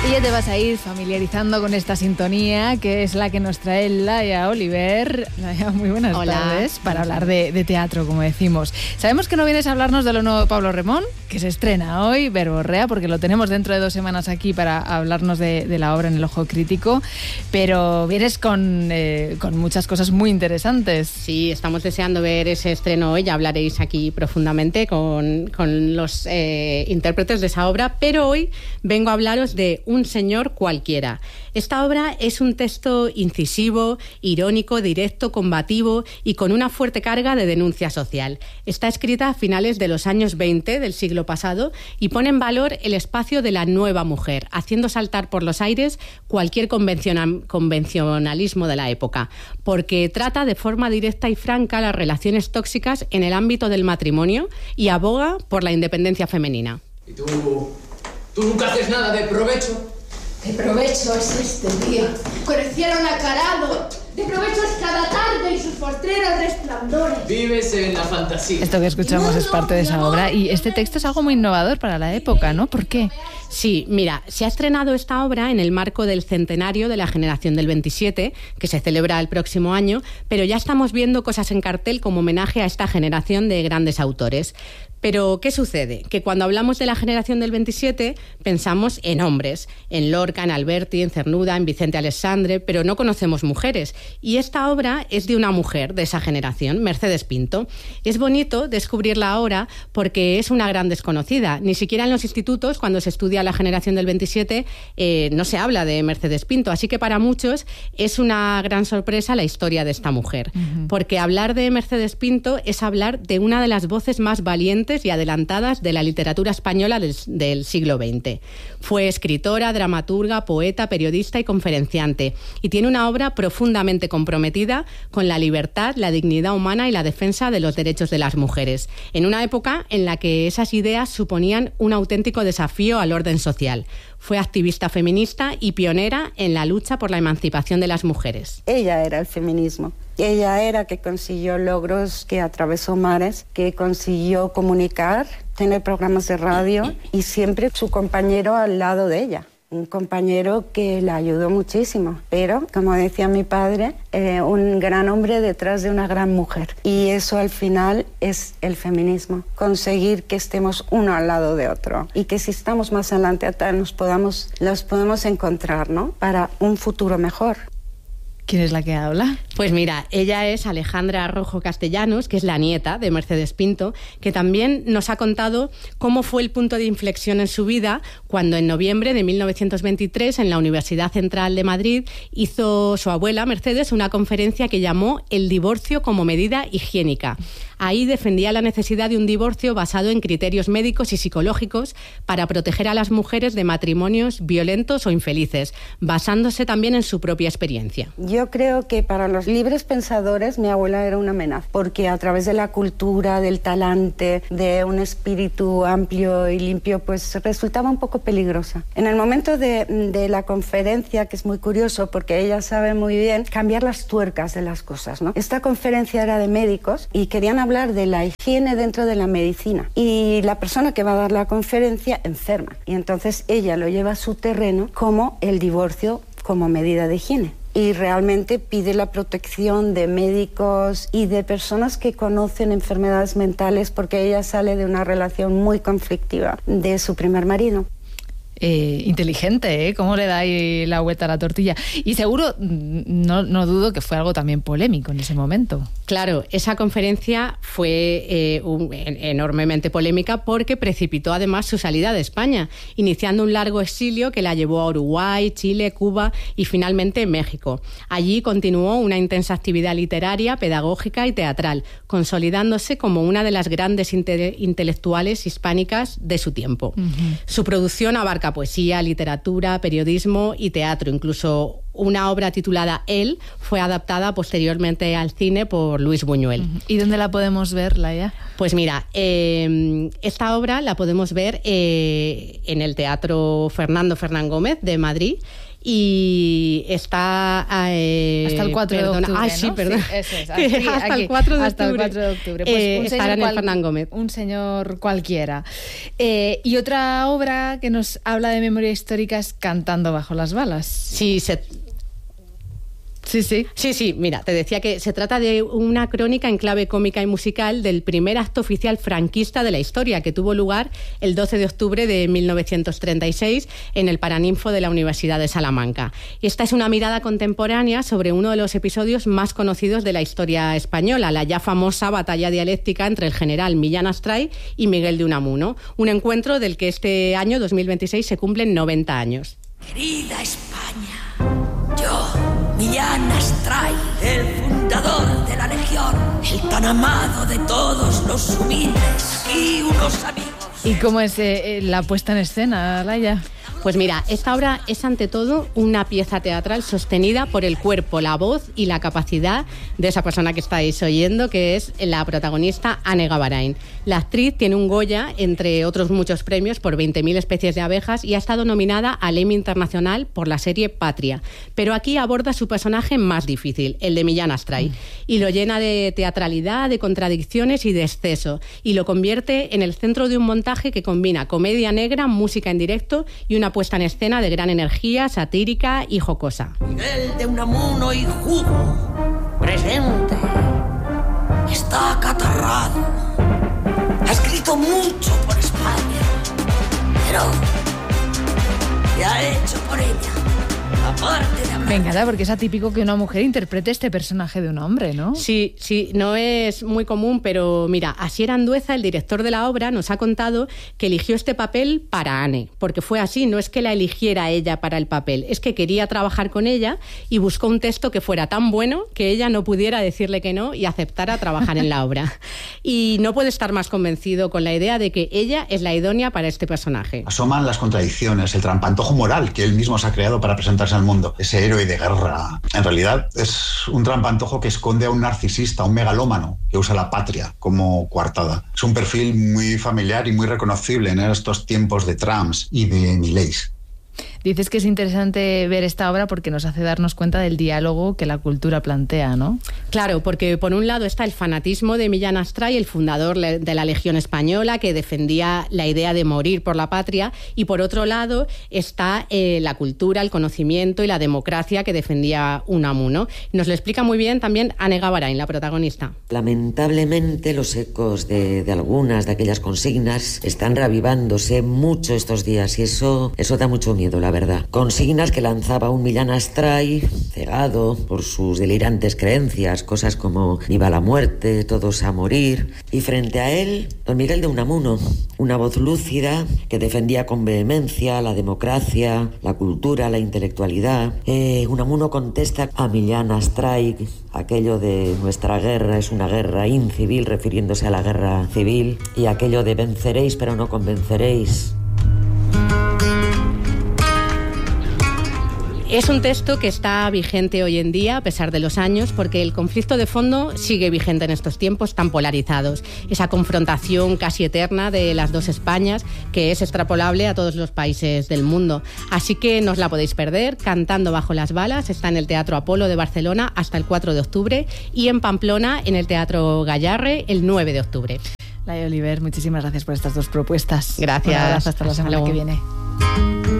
Y ya te vas a ir familiarizando con esta sintonía, que es la que nos trae Laia Oliver. Laia, muy buenas tardes, para hablar de teatro, como decimos. Sabemos que no vienes a hablarnos de lo nuevo de Pablo Remón, que se estrena hoy, Verborrea, porque lo tenemos dentro de 2 semanas aquí para hablarnos de la obra en el Ojo Crítico, pero vienes con muchas cosas muy interesantes. Sí, estamos deseando ver ese estreno hoy, ya hablaréis aquí profundamente con los intérpretes de esa obra, pero hoy vengo a hablaros de Un señor cualquiera. Esta obra es un texto incisivo, irónico, directo, combativo y con una fuerte carga de denuncia social. Está escrita a finales de los años 20 del siglo pasado y pone en valor el espacio de la nueva mujer, haciendo saltar por los aires cualquier convencionalismo de la época, porque trata de forma directa y franca las relaciones tóxicas en el ámbito del matrimonio y aboga por la independencia femenina. ¿Y tú nunca haces nada de provecho? De provecho es este día, con el cielo nacarado. De provecho es cada tarde y sus postreros resplandores. Vives en la fantasía. Esto que escuchamos es parte de esa obra, y este texto es algo muy innovador para la época, ¿no? ¿Por qué? Sí, mira, se ha estrenado esta obra en el marco del centenario de la generación del 27, que se celebra el próximo año, pero ya estamos viendo cosas en cartel como homenaje a esta generación de grandes autores. Pero, ¿qué sucede? Que cuando hablamos de la generación del 27 pensamos en hombres, en Lorca, en Alberti, en Cernuda, en Vicente Alessandre, pero no conocemos mujeres. Y esta obra es de una mujer de esa generación, Mercedes Pinto. Es bonito descubrirla ahora porque es una gran desconocida. Ni siquiera en los institutos, cuando se estudia la generación del 27, no se habla de Mercedes Pinto. Así que para muchos es una gran sorpresa la historia de esta mujer. Porque hablar de Mercedes Pinto es hablar de una de las voces más valientes y adelantadas de la literatura española del siglo XX. Fue escritora, dramaturga, poeta, periodista y conferenciante, y tiene una obra profundamente comprometida con la libertad, la dignidad humana y la defensa de los derechos de las mujeres, en una época en la que esas ideas suponían un auténtico desafío al orden social. Fue activista feminista y pionera en la lucha por la emancipación de las mujeres. Ella era el feminismo. Ella era que consiguió logros, que atravesó mares, que consiguió comunicar, tener programas de radio y siempre su compañero al lado de ella. Un compañero que la ayudó muchísimo, pero, como decía mi padre, un gran hombre detrás de una gran mujer. Y eso al final es el feminismo, conseguir que estemos uno al lado de otro y que si estamos más adelante los podemos encontrar, ¿no? Para un futuro mejor. ¿Quién es la que habla? Pues mira, ella es Alejandra Rojo Castellanos, que es la nieta de Mercedes Pinto, que también nos ha contado cómo fue el punto de inflexión en su vida cuando en noviembre de 1923 en la Universidad Central de Madrid hizo su abuela Mercedes una conferencia que llamó El divorcio como medida higiénica. Ahí defendía la necesidad de un divorcio basado en criterios médicos y psicológicos para proteger a las mujeres de matrimonios violentos o infelices, basándose también en su propia experiencia. Yo creo que para los libres pensadores mi abuela era una amenaza, porque a través de la cultura, del talante, de un espíritu amplio y limpio, pues resultaba un poco peligrosa. En el momento de la conferencia, que es muy curioso porque ella sabe muy bien cambiar las tuercas de las cosas, ¿no? Esta conferencia era de médicos y querían hablar de la higiene dentro de la medicina. Y la persona que va a dar la conferencia enferma. Y entonces ella lo lleva a su terreno como el divorcio como medida de higiene. Y realmente pide la protección de médicos y de personas que conocen enfermedades mentales porque ella sale de una relación muy conflictiva de su primer marido. Inteligente, ¿eh? ¿Cómo le da ahí la vuelta a la tortilla? Y seguro, no dudo que fue algo también polémico en ese momento. Claro, esa conferencia fue enormemente polémica porque precipitó además su salida de España, iniciando un largo exilio que la llevó a Uruguay, Chile, Cuba y finalmente México. Allí continuó una intensa actividad literaria, pedagógica y teatral, consolidándose como una de las grandes intelectuales hispánicas de su tiempo. Su producción abarca poesía, literatura, periodismo y teatro. Incluso una obra titulada Él fue adaptada posteriormente al cine por Luis Buñuel. ¿Y dónde la podemos ver, Laia? Pues mira, esta obra la podemos ver en el Teatro Fernando Fernán Gómez de Madrid. y está... hasta el 4 de octubre, ¿no? Sí, perdón. Sí, eso es. Hasta el 4 de hasta octubre. El 4 de octubre. Pues estará en el Fernán Gómez. Un señor cualquiera. Y otra obra que nos habla de memoria histórica es Cantando bajo las balas. Sí, Sí, mira, te decía que se trata de una crónica en clave cómica y musical del primer acto oficial franquista de la historia, que tuvo lugar el 12 de octubre de 1936 en el Paraninfo de la Universidad de Salamanca. Y esta es una mirada contemporánea sobre uno de los episodios más conocidos de la historia española, la ya famosa batalla dialéctica entre el general Millán Astray y Miguel de Unamuno, un encuentro del que este año, 2026, se cumplen 90 años. Querida España, yo, Millán Astray, el fundador de la Legión, el tan amado de todos los humildes, y unos amigos. ¿Y cómo es la puesta en escena, Laia? Pues mira, esta obra es ante todo una pieza teatral sostenida por el cuerpo, la voz y la capacidad de esa persona que estáis oyendo, que es la protagonista Ane Gavarain. La actriz tiene un Goya, entre otros muchos premios, por 20.000 especies de abejas y ha estado nominada al Emmy Internacional por la serie Patria. Pero aquí aborda su personaje más difícil, el de Millán Astray, y lo llena de teatralidad, de contradicciones y de exceso, y lo convierte en el centro de un montaje que combina comedia negra, música en directo y una puesta en escena de gran energía, satírica y jocosa. Miguel de Unamuno y Jugo, presente, está acatarrado. Ha escrito mucho por España, pero ¿qué ha hecho por ella? Aparte de hablar... Me encanta porque es atípico que una mujer interprete este personaje de un hombre, ¿no? Sí, no es muy común, pero mira, Asier Andueza, el director de la obra, nos ha contado que eligió este papel para Ane, porque fue así, no es que la eligiera ella para el papel, es que quería trabajar con ella y buscó un texto que fuera tan bueno que ella no pudiera decirle que no y aceptara trabajar en la obra. Y no puede estar más convencido con la idea de que ella es la idónea para este personaje. Asoman las contradicciones, el trampantojo moral que él mismo se ha creado para presentarse al mundo. Ese héroe de guerra, en realidad, es un trampantojo que esconde a un narcisista, un megalómano, que usa la patria como coartada. Es un perfil muy familiar y muy reconocible en estos tiempos de Trumps y de Millets. Dices que es interesante ver esta obra porque nos hace darnos cuenta del diálogo que la cultura plantea, ¿no? Claro, porque por un lado está el fanatismo de Millán Astray, el fundador de la Legión Española, que defendía la idea de morir por la patria, y por otro lado está la cultura, el conocimiento y la democracia que defendía Unamuno. Nos lo explica muy bien también Ane Gavarain, la protagonista. Lamentablemente los ecos de algunas de aquellas consignas están reavivándose mucho estos días y eso da mucho miedo, la verdad. Consignas que lanzaba un Millán Astray, cegado por sus delirantes creencias, cosas como viva la muerte, todos a morir, y frente a él, don Miguel de Unamuno, una voz lúcida que defendía con vehemencia la democracia, la cultura, la intelectualidad. Unamuno contesta a Millán Astray aquello de nuestra guerra es una guerra incivil, refiriéndose a la guerra civil, y aquello de venceréis pero no convenceréis. Es un texto que está vigente hoy en día, a pesar de los años, porque el conflicto de fondo sigue vigente en estos tiempos tan polarizados. Esa confrontación casi eterna de las dos Españas, que es extrapolable a todos los países del mundo. Así que no os la podéis perder. Cantando bajo las balas está en el Teatro Apolo de Barcelona hasta el 4 de octubre y en Pamplona en el Teatro Gayarre el 9 de octubre. Laia Oliver, muchísimas gracias por estas dos propuestas. Gracias. Un abrazo, hasta la semana que viene.